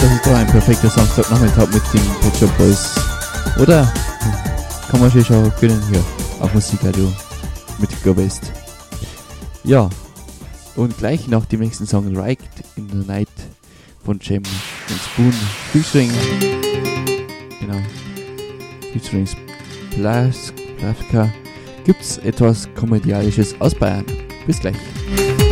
das ist doch ein perfekter Samstagnachmittag mit den Pet Shop Boys. Oder? Kann man sich schon gönnen hier auf Musikradio mit Go West. Ja, und gleich nach dem nächsten Song Right in the Night von Jem und Spoon featuring, genau, featuring Blaska, gibt's etwas Komödialisches aus Bayern. Bis gleich.